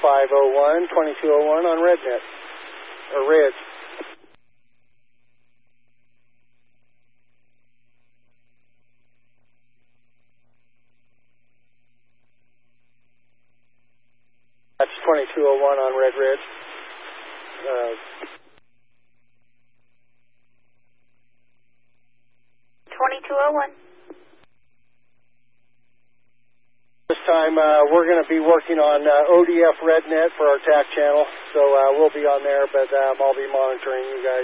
2501, 2201 on RedNet, or Ridge. That's 2201 on Red Ridge. 2201. This time we're going to be working on ODF RedNet for our TAC channel, so we'll be on there, but I'll be monitoring you guys.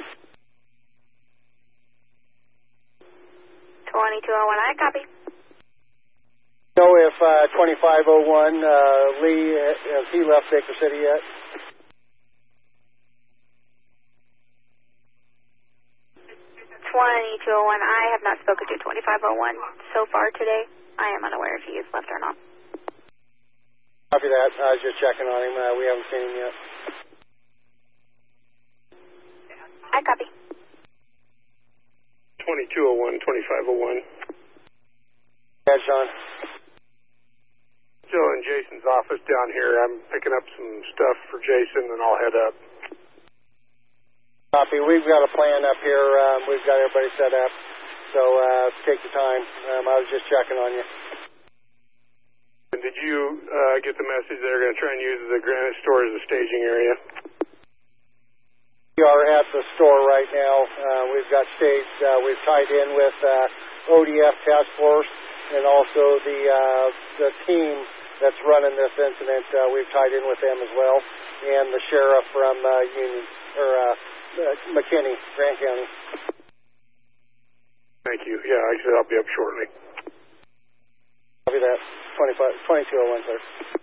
2201, I copy. Know if 2501 Lee, has he left Baker City yet? I have not spoken to 2501 so far today. I am unaware if he is left or not. Copy that. I was just checking on him. We haven't seen him yet. I copy. 2201, 2501. Yeah, Sean. Still in Jason's office down here. I'm picking up some stuff for Jason, and I'll head up. Copy. We've got a plan up here. We've got everybody set up. So take your time. I was just checking on you. And did you get the message they're going to try and use the Granite store as a staging area? We are at the store right now. We've got staged. We've tied in with ODF Task Force and also the team that's running this incident. We've tied in with them as well, and the sheriff from McKinney, Grant County. Thank you. Yeah, I said I'll be up shortly. Copy that. 2201, sir.